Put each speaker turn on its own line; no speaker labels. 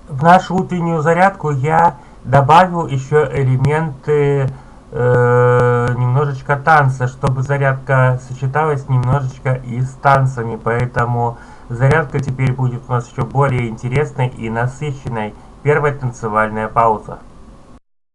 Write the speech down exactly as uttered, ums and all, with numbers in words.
В нашу утреннюю зарядку я добавил еще элементы э, немножечко танца, чтобы зарядка сочеталась немножечко и с танцами. Поэтому зарядка теперь будет у нас еще более интересной и насыщенной. Первая танцевальная пауза.